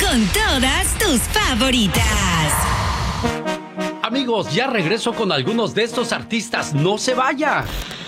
con todas tus favoritas. Amigos, ya regreso con algunos de estos artistas. ¡No se vaya!